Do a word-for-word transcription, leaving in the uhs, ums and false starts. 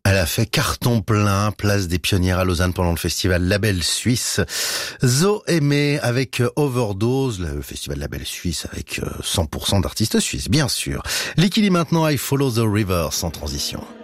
Elle a fait carton plein, place des Pionnières à Lausanne pendant le festival Label Suisse. Zo Aimé avec Overdose, le festival Label Suisse avec cent pour cent d'artistes suisses, bien sûr. Likili maintenant, I Follow the River, sans transition.